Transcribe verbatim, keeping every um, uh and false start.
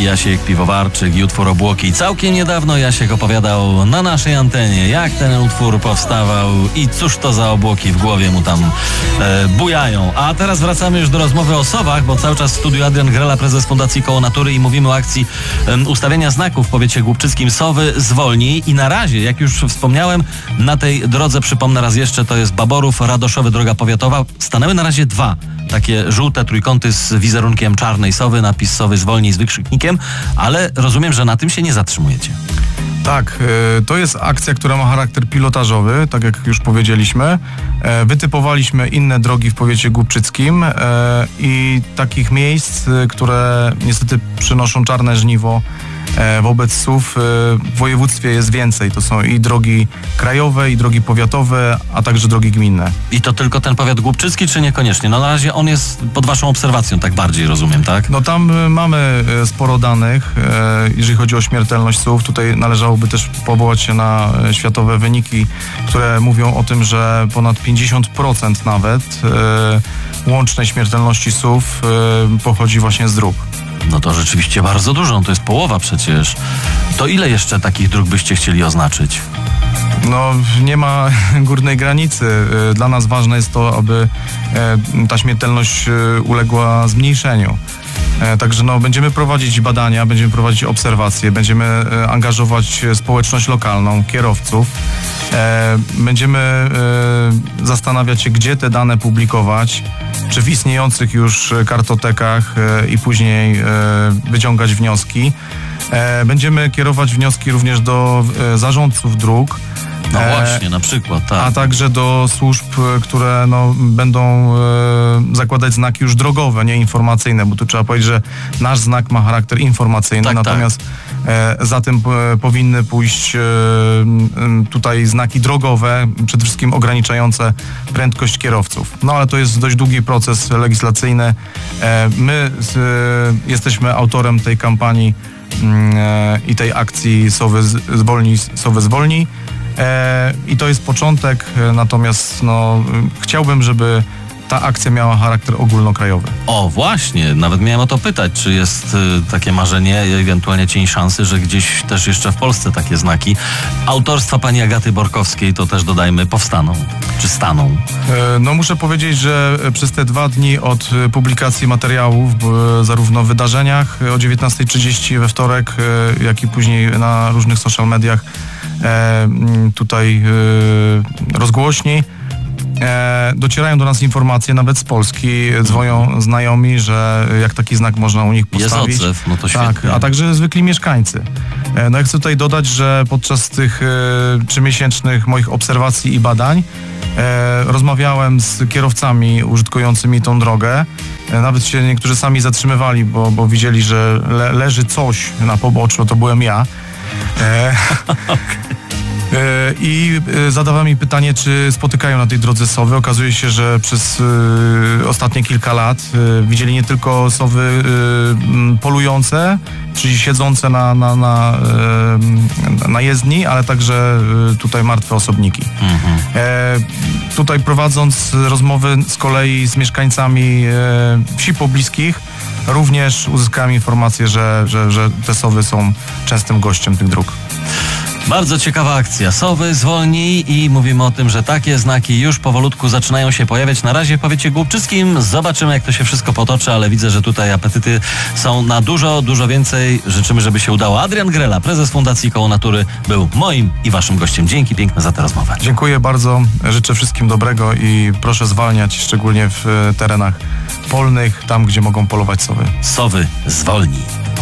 Jasiek Piwowarczyk i utwór Obłoki. Całkiem niedawno Jasiek opowiadał na naszej antenie, jak ten utwór powstawał i cóż to za obłoki w głowie mu tam e, bujają. A teraz wracamy już do rozmowy o sowach, bo cały czas w studiu Adrian Grela, prezes Fundacji Koło Natury, i mówimy o akcji e, ustawienia znaków w powiecie głubczyckim Sowy zwolnij. I na razie, jak już wspomniałem, na tej drodze, przypomnę raz jeszcze, to jest Baborów, Radoszowy, droga powiatowa. Stanęły na razie dwa takie żółte trójkąty z wizerunkiem czarnej sowy, napis Sowy zwolnij z wykrzyknikiem, ale rozumiem, że na tym się nie zatrzymujecie. Tak, to jest akcja, która ma charakter pilotażowy, tak jak już powiedzieliśmy. Wytypowaliśmy inne drogi w powiecie głubczyckim i takich miejsc, które niestety przynoszą czarne żniwo wobec sów, w województwie jest więcej. To są i drogi krajowe, i drogi powiatowe, a także drogi gminne. I to tylko ten powiat głubczycki, czy niekoniecznie? No na razie on jest pod waszą obserwacją, tak bardziej rozumiem, tak? No tam mamy sporo danych, jeżeli chodzi o śmiertelność sów. Tutaj należałoby też powołać się na światowe wyniki, które mówią o tym, że ponad pięćdziesiąt procent nawet łącznej śmiertelności sów pochodzi właśnie z dróg. No to rzeczywiście bardzo dużo, to jest połowa przecież. To ile jeszcze takich dróg byście chcieli oznaczyć? No nie ma górnej granicy. Dla nas ważne jest to, aby ta śmiertelność uległa zmniejszeniu. Także no, będziemy prowadzić badania, będziemy prowadzić obserwacje, będziemy angażować społeczność lokalną, kierowców. Będziemy zastanawiać się, gdzie te dane publikować, czy w istniejących już kartotekach i później wyciągać wnioski. Będziemy kierować wnioski również do zarządców dróg. No właśnie, na przykład, tak. A także do służb, które no, będą e, zakładać znaki już drogowe, nie informacyjne, bo tu trzeba powiedzieć, że nasz znak ma charakter informacyjny, tak, natomiast tak. e, za tym e, powinny pójść e, tutaj znaki drogowe, przede wszystkim ograniczające prędkość kierowców. No ale to jest dość długi proces legislacyjny. E, my e, jesteśmy autorem tej kampanii e, i tej akcji Sowy zwolnij, Sowy zwolnij. E, I to jest początek, e, natomiast no, chciałbym, żeby ta akcja miała charakter ogólnokrajowy. O, właśnie, nawet miałem o to pytać, czy jest y, takie marzenie, ewentualnie cień szansy, że gdzieś też jeszcze w Polsce takie znaki autorstwa pani Agaty Borkowskiej, to też dodajmy, powstaną, czy staną? E, no muszę powiedzieć, że przez te dwa dni od publikacji materiałów, b, zarówno w wydarzeniach o dziewiętnastej trzydzieści we wtorek, e, jak i później na różnych social mediach, e, tutaj e, rozgłośni, E, docierają do nas informacje, nawet z Polski, dzwonią znajomi, że jak taki znak można u nich postawić. Jest odzew, no to tak, świetnie. a także zwykli mieszkańcy. E, no ja chcę tutaj dodać, że podczas tych e, trzymiesięcznych moich obserwacji i badań e, rozmawiałem z kierowcami użytkującymi tą drogę. E, nawet się niektórzy sami zatrzymywali, bo, bo widzieli, że le, leży coś na poboczu, to byłem ja. E, I zadawałem mi pytanie, czy spotykają na tej drodze sowy. Okazuje się, że przez y, ostatnie kilka lat y, widzieli nie tylko sowy y, polujące, czyli siedzące na, na, na, y, na jezdni, ale także y, tutaj martwe osobniki. Mhm. E, tutaj prowadząc rozmowy z kolei z mieszkańcami y, wsi pobliskich, również uzyskałem informację, że, że, że te sowy są częstym gościem tych dróg. Bardzo ciekawa akcja. Sowy zwolnij i mówimy o tym, że takie znaki już powolutku zaczynają się pojawiać. Na razie w powiecie głubczyskim zobaczymy, jak to się wszystko potoczy, ale widzę, że tutaj apetyty są na dużo, dużo więcej. Życzymy, żeby się udało. Adrian Grela, prezes Fundacji Koło Natury, był moim i waszym gościem. Dzięki piękne za tę rozmowę. Dziękuję bardzo. Życzę wszystkim dobrego i proszę zwalniać, szczególnie w terenach polnych, tam, gdzie mogą polować sowy. Sowy zwolnij.